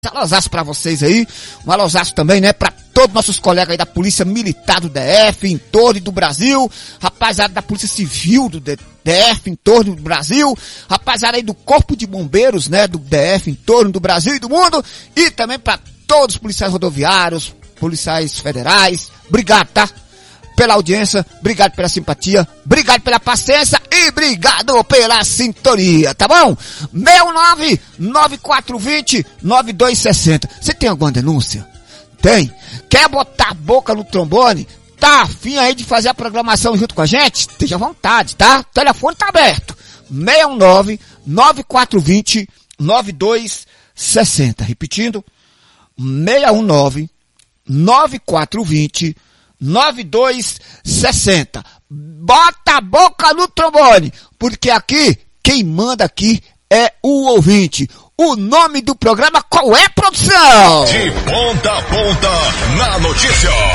alôzaço pra vocês aí, um alôzaço também, né, pra todos nossos colegas aí da Polícia Militar do DF, em torno do Brasil, rapaziada da Polícia Civil do DF, em torno do Brasil, rapaziada aí do Corpo de Bombeiros, né, do DF, em torno do Brasil e do mundo, e também pra todos os policiais rodoviários, policiais federais, obrigado, tá? Pela audiência, obrigado pela simpatia, obrigado pela paciência e obrigado pela sintonia, tá bom? 69-9420-9260. Você tem alguma denúncia? Tem? Quer botar a boca no trombone? Tá afim aí de fazer a programação junto com a gente? Esteja à vontade, tá? O telefone tá aberto. 69-9420-9260. Repetindo, 619-9420-9260. Bota a boca no trombone, porque aqui, quem manda aqui é o ouvinte. O nome do programa qual é, produção? De ponta a ponta, na notícia.